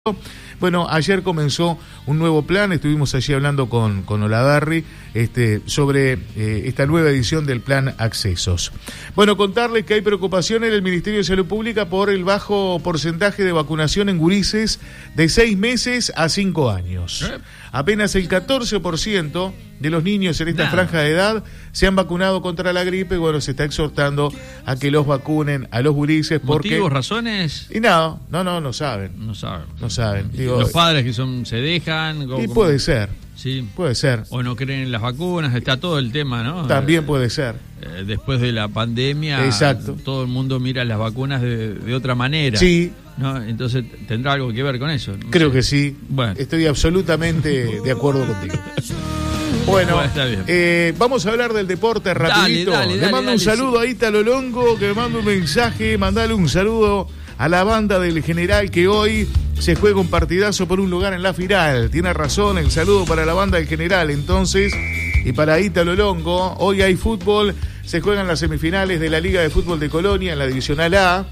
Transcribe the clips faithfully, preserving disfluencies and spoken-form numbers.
Bueno, ayer comenzó un nuevo plan, estuvimos allí hablando con, con Olavarri este, sobre eh, esta nueva edición del plan Accesos. Bueno, contarles que hay preocupación en el Ministerio de Salud Pública por el bajo porcentaje de vacunación en gurises de seis meses a cinco años. ¿Eh? Apenas el catorce por ciento de los niños en esta Nada. franja de edad se han vacunado contra la gripe. Bueno, se está exhortando a que los vacunen a los gurises porque... ¿Motivos, razones? Y nada, no, no, no saben. No saben. No saben. Digo, los padres que son se dejan... Y puede ser. Sí. Puede ser. O no creen en las vacunas, está todo el tema, ¿no? También puede ser. Eh, después de la pandemia, Exacto. todo el mundo mira las vacunas de, de otra manera. Sí. ¿No? Entonces, ¿tendrá algo que ver con eso? No Creo sé. que sí. Bueno. Estoy absolutamente de acuerdo contigo. Bueno, bueno está bien. Eh, vamos a hablar del deporte rapidito. Dale, dale, Le dale, mando dale, un saludo sí. a Ítalo Longo, que me manda un mensaje. Mandale un saludo a la banda del General, que hoy se juega un partidazo por un lugar en la final. Tiene razón, el saludo para la banda del General, entonces, y para Ítalo Longo. Hoy hay fútbol, se juegan las semifinales de la Liga de Fútbol de Colonia en la Divisional A.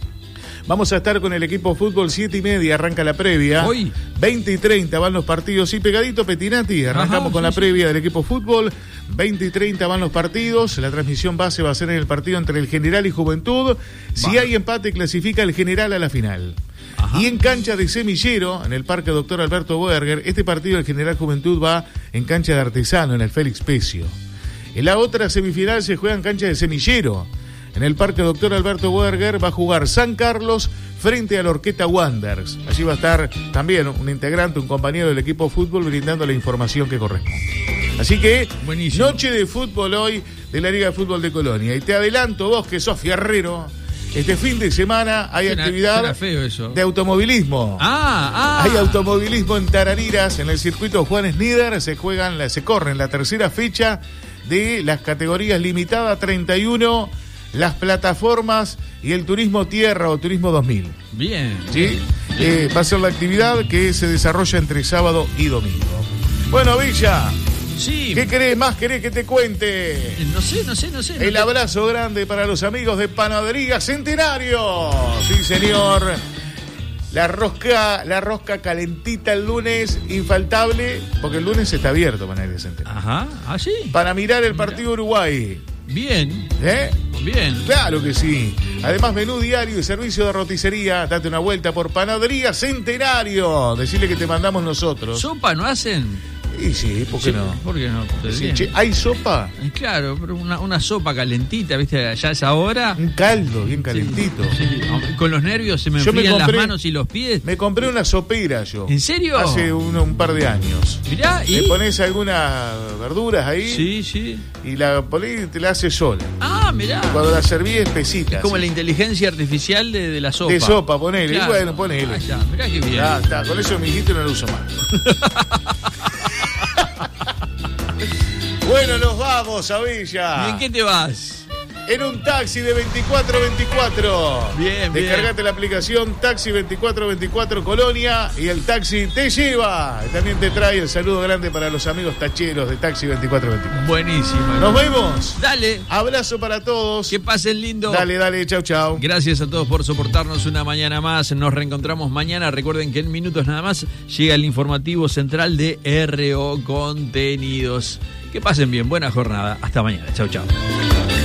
Vamos a estar con el equipo fútbol, siete y media, arranca la previa. Hoy. veinte y treinta van los partidos. Sí, pegadito, Petinati. Arrancamos Ajá, con sí, la previa sí. del equipo fútbol. veinte y treinta van los partidos. La transmisión base va a ser en el partido entre el General y Juventud. Si Va. hay empate, clasifica el General a la final. Ajá. Y en cancha de Semillero, en el Parque Doctor Alberto Boerger, este partido del General Juventud va en cancha de Artesano, en el Félix Pecio. En la otra semifinal se juega en cancha de Semillero. En el Parque Doctor Alberto Boerger va a jugar San Carlos frente a la Orquesta Wanderers. Allí va a estar también un integrante, un compañero del equipo fútbol brindando la información que corresponde. Así que, Buenísimo. noche de fútbol hoy de la Liga de Fútbol de Colonia. Y te adelanto, vos que sos fierrero, este fin de semana hay suena, actividad suena feo eso. de automovilismo. Ah, ah. Hay automovilismo en Tarariras, en el circuito Juan Snider. Se juegan, se corren la tercera fecha de las categorías limitada treinta y uno, las plataformas y el turismo tierra o turismo dos mil. Bien. ¿Sí? Eh, va a ser la actividad que se desarrolla entre sábado y domingo. Bueno, Villa. Sí. ¿Qué querés más? ¿Querés que te cuente? No sé, no sé, no sé. El no abrazo te... grande para los amigos de Panadería Centenario. Sí, señor. La rosca, la rosca calentita el lunes, infaltable, porque el lunes está abierto Panadería Centenario. Ajá, ¿ah, sí? Para mirar el partido Mira. Uruguay. Bien. ¿Eh? Bien. Claro que sí. Además, menú diario y servicio de roticería. Date una vuelta por Panadería Centenario. Decirle que te mandamos nosotros. ¿Sopa no hacen? Y sí, ¿por qué sí, no? ¿Por qué no? Sí, che, ¿hay sopa? Claro, pero una, una sopa calentita, ¿viste? Ya es ahora. Un caldo bien calentito. Sí, sí. Con los nervios se me yo enfrían me compré, las manos y los pies. Me compré una sopera yo. ¿En serio? Hace un, un par de años. Mirá, ¿y? Le pones algunas verduras ahí. Sí, sí. Y la ponés y te la hace sola. Ah, mirá. Y cuando la servís espesita. Es como así. la inteligencia artificial de, de la sopa. De sopa, ponele. Claro. Bueno, ponele. Ah, ya, mirá qué bien. Ya está, con eso mi hijito no lo uso más. Bueno, nos vamos a Villa. ¿Y en qué te vas? En un taxi de veinticuatro veinticuatro. Bien, bien. Descargate la aplicación Taxi veinticuatro veinticuatro Colonia y el taxi te lleva. Y también te trae el saludo grande para los amigos tacheros de Taxi veinticuatro veinticuatro. Buenísimo. Nos vemos. Dale. Abrazo para todos. Que pasen lindo. Dale, dale, chau, chau. Gracias a todos por soportarnos una mañana más. Nos reencontramos mañana. Recuerden que en minutos nada más llega el informativo central de R O Contenidos. Que pasen bien. Buena jornada. Hasta mañana. Chau, chau.